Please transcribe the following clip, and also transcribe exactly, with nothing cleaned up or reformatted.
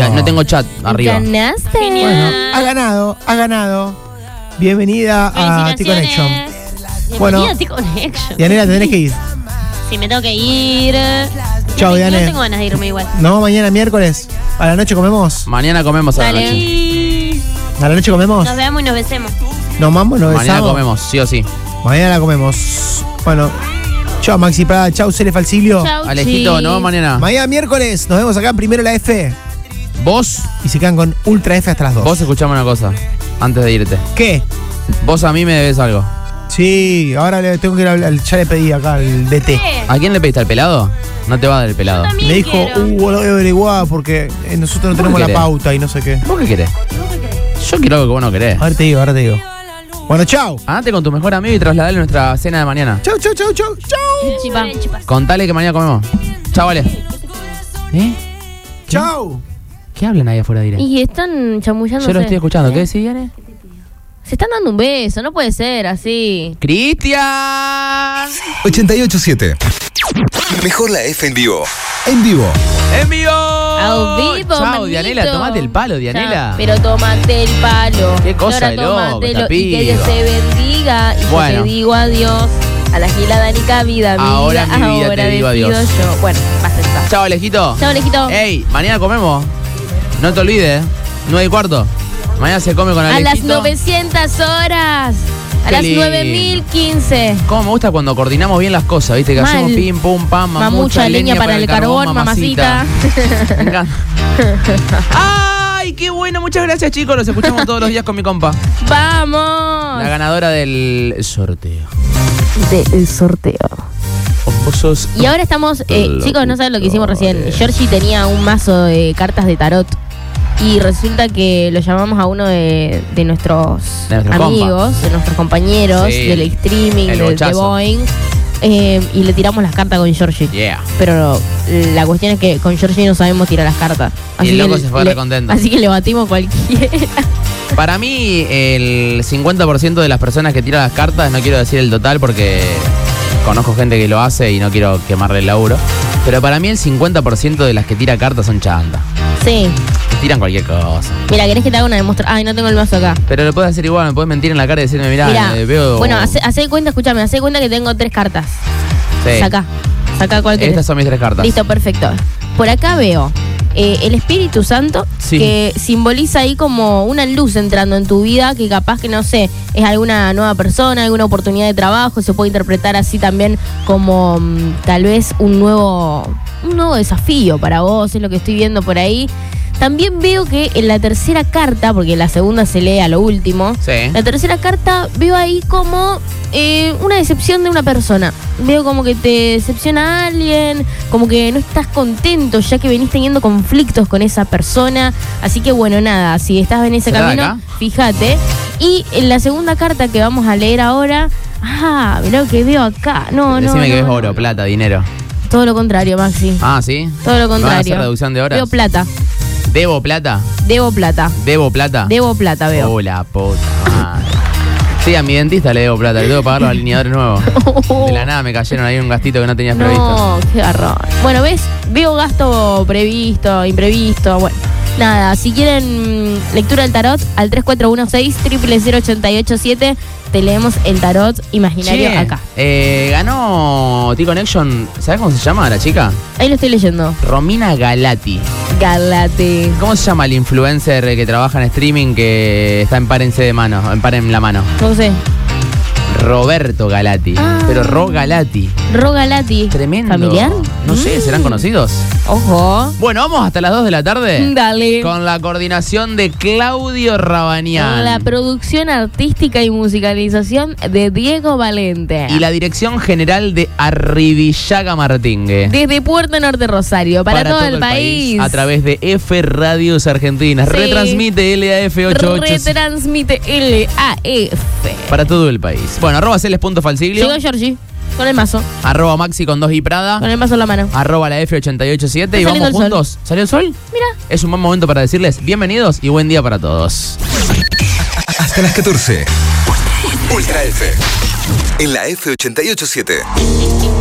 no, no tengo chat arriba. Ganaste. Bueno, ha ganado, ha ganado. Bienvenida a T-Connection. Bueno, Bienvenida a T-Connection. Dianela, te tenés que ir. Sí, me tengo que ir. Chao, no, Diane. No tengo ganas de irme igual. Nos vemos mañana miércoles. A la noche comemos. Mañana comemos a la Dale. noche. A la noche comemos. Nos vemos y nos besemos. Nos vamos, nos Mañana besamos. comemos, sí o sí. Mañana comemos. Bueno, chao Maxi Prada, chao Cele Falsilio. Chau, Alejito, chis. nos vemos mañana. Mañana miércoles nos vemos acá en Primero la F. Vos, Y se quedan con Ultra F hasta las dos. vos escuchame una cosa, antes de irte. ¿Qué? Vos a mí me debes algo. Sí, ahora le tengo que ir al, ya le pedí acá al D T. ¿Qué? ¿A quién le pediste? ¿Al pelado? No te va a dar el pelado. Yo también Me dijo, quiero. uh, lo voy a averiguar porque eh, nosotros no ¿Vos tenemos qué la querés? pauta y no sé qué. ¿Vos qué querés? ¿Vos qué querés? Yo quiero algo que vos no querés. Ahora te digo, ahora te digo. Bueno, chao. Andate con tu mejor amigo y trasladale nuestra cena de mañana. Chau, chau, chau, chau, chau. Chipa. Contale que mañana comemos. Chao, vale. ¿Eh? Chau. ¿Qué hablan ahí afuera de aire? Y están chamullándose. Yo lo estoy escuchando. ¿Qué decís, Diane? Se están dando un beso, no puede ser así. ¡Cristian! ochenta y ocho siete. Mejor la F en vivo. En vivo. ¡En vivo! Al vivo, Chao, manito. Dianela, tomate el palo, Dianela. Chao, pero tomate el palo. Qué cosa Ahora de loco, tómatelo esta y que Dios piba. te bendiga. Y Bueno. yo te digo adiós. A la Gila Danica vida, mi Ahora vida, mi vida ahora te digo decido adiós. yo. Bueno, basta está. Chao, Alejito. Chao, Alejito. Ey, mañana comemos. No te olvides, ¿eh? nueve y cuarto. Mañana se come con A Alejito. las novecientas horas. A Qué las lindo. nueve mil quince. Cómo me gusta cuando coordinamos bien las cosas, ¿viste? Que Mal. hacemos pim, pum, pam, mamucha, Mamucha, leña para el carbón, mamacita. Me encanta. ¡Ay, qué bueno! Muchas gracias, chicos. Los escuchamos todos los días con mi compa. ¡Vamos! La ganadora del sorteo. Del sorteo. Vos sos... Y ahora estamos, eh, Locutor. chicos, no saben lo que hicimos recién. Georgie tenía un mazo de cartas de tarot. Y resulta que lo llamamos a uno de, de nuestros De nuestros amigos, de nuestros compañeros, Sí, del streaming, el de, de bochazo. Boeing. eh, y le tiramos las cartas con Georgie. Yeah. Pero la cuestión es que con Georgie no sabemos tirar las cartas. Y el loco que se fue le- recontento. Así que le batimos cualquiera. Para mí, el cincuenta por ciento de las personas que tiran las cartas, no quiero decir el total porque conozco gente que lo hace y no quiero quemarle el laburo, pero para mí el cincuenta por ciento de las que tira cartas son chantas. Sí. Tiran cualquier cosa. Mira, ¿querés que te haga una demostración? Ay, no tengo el mazo acá. Pero lo puedes hacer igual, me puedes mentir en la cara y decirme, mirá, Mira, eh, veo... bueno, hace, hace de cuenta, escúchame, hace de cuenta que tengo tres cartas. Sí. Saca, saca cuál querés. Estas son mis tres cartas. Listo, perfecto. Por acá veo eh, el Espíritu Santo, Sí. que simboliza ahí como una luz entrando en tu vida, que capaz que, no sé, es alguna nueva persona, alguna oportunidad de trabajo, se puede interpretar así también como mm, tal vez un nuevo, un nuevo desafío para vos, es lo que estoy viendo por ahí. También veo que en la tercera carta, porque la segunda se lee a lo último, Sí. la tercera carta veo ahí como eh, una decepción de una persona. Veo como que te decepciona alguien, como que no estás contento ya que venís teniendo conflictos con esa persona. Así que bueno, nada, si estás en ese ¿Será de camino, acá? fíjate. Y en la segunda carta que vamos a leer ahora, ah, mirá lo que veo acá. No, no, Decime que no, ves oro, no. plata, dinero. Todo lo contrario, Maxi. Ah, ¿sí? Todo lo ¿Me van a contrario. hacer reducción de horas? Veo plata, ¿Debo plata? debo plata, ¿Debo plata? debo plata, veo. Oh, la puta madre. Sí, a mi dentista le debo plata, le tengo que pagar los alineadores nuevos. De la nada me cayeron ahí un gastito que no tenías previsto. No, qué garrón. Bueno, ves, veo gasto previsto, imprevisto. Bueno, nada, si quieren mm, lectura del tarot, al tres cuatro uno seis, cero cero cero ocho ocho siete, te leemos el tarot imaginario Che, acá. eh, ganó T-Connection, ¿sabes cómo se llama la chica? Ahí lo estoy leyendo. Romina Galati. Galate. ¿Cómo se llama el influencer que trabaja en streaming que está en Párense de mano, en Paren la mano? No sé. Roberto Galati. Ah. Pero Ro Galati. Ro Galati. Tremendo. ¿Familiar? No sé, ¿serán Mm. conocidos? Ojo. Bueno, vamos hasta las dos de la tarde. Dale. Con la coordinación de Claudio Rabanian. La producción artística y musicalización de Diego Valente. Y la dirección general de Arribillaga Martingue. Desde Puerto Norte Rosario, para, todo, el país. A través de F Radios Argentinas. Sí. Retransmite L A F ochenta y ocho Retransmite L A F. para todo el país. Bueno, arroba celes.falsiglio. Llegó Georgie con el mazo, Arroba Maxi con dos y Prada. con el mazo en la mano. Arroba la F ochenta y ocho siete. Y Está vamos saliendo el juntos. ¿Salió el sol? Mira. Es un buen momento para decirles bienvenidos y buen día para todos. Hasta las catorce. Ultra F. En la F ochenta y ocho siete.